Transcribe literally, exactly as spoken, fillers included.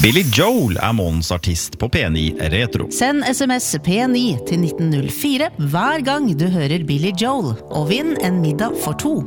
Billy Joel er månens artist på P ni Retro. Send sms P ni til nitten null fire hver gang du hører Billy Joel, og vinn en middag for to.